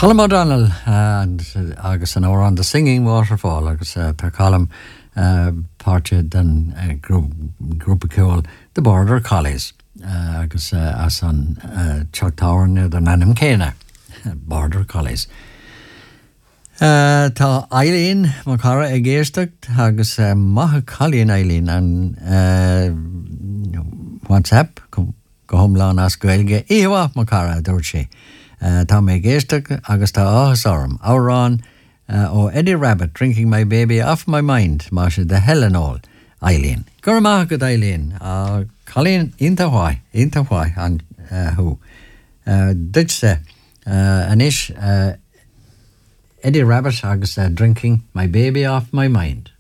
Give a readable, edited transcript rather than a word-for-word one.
Colm O'Donnell and agus an on the Singing Waterfall agus tá colm páirte den grúpa ceol the Border Collies agus as an teachtáin den anam céine Border Collies. Tá Eileen má cara ag géisteacht agus maithe Colleen Eileen an WhatsApp go thomláin as Gaeilge íomha má cara dúirt sé. Tá mé géisteach agus tá áthas orm árán ó Eddie Rabbit drinking my baby off my mind má sé de Hellenol Eileen. Gur maith go Eileen Colleen ínta bháid an thu. Duit sé anis Eddie Rabbit agus drinking my baby off my mind.